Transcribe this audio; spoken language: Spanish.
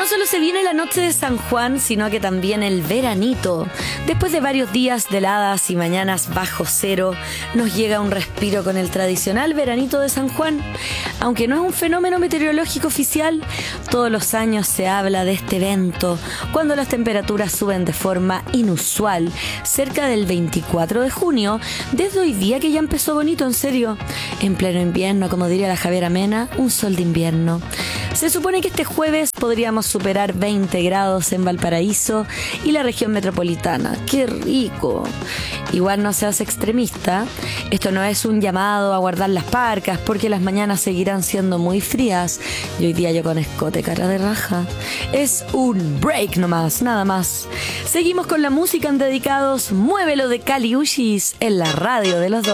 No solo se viene la noche de San Juan, sino que también el veranito. Después de varios días de heladas y mañanas bajo cero, nos llega un respiro con el tradicional veranito de San Juan. Aunque no es un fenómeno meteorológico oficial, todos los años se habla de este evento, cuando las temperaturas suben de forma inusual, cerca del 24 de junio, desde hoy día que ya empezó bonito, en serio. En pleno invierno, como diría la Javiera Mena, un sol de invierno. Se supone que este jueves podríamos superar 20 grados en Valparaíso y la región metropolitana. ¡Qué rico! Igual no seas extremista. Esto no es un llamado a guardar las parcas, porque las mañanas seguirán siendo muy frías. Y hoy día yo con escote cara de raja. Es un break nomás, nada más. Seguimos con la música en Dedicados. Muévelo de Kali Uchis en la radio de los dos.